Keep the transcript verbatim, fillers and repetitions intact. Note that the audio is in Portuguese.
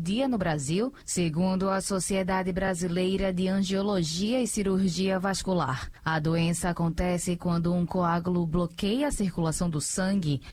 dia no Brasil, segundo a Sociedade Brasileira de Angiologia e Cirurgia Vascular. A doença acontece quando um coágulo bloqueia a circulação do sangue